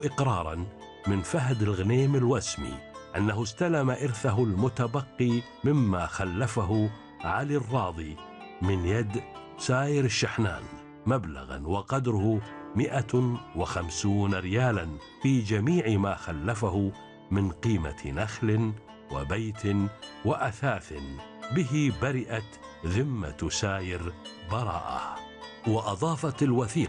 إقرارا من فهد الغنيم الوسمي أنه استلم إرثه المتبقي مما خلفه علي الراضي من يد ساير الشحنان مبلغا وقدره 150 ريالا في جميع ما خلفه من قيمة نخل وبيت وأثاث، به برئت ذمة ساير براءة. وأضافت الوثيقة